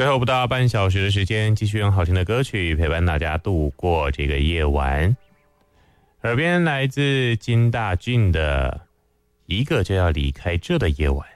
最后不到半小时的时间，继续用好听的歌曲陪伴大家度过这个夜晚。耳边来自金大俊的《一个就要离开这的夜晚》。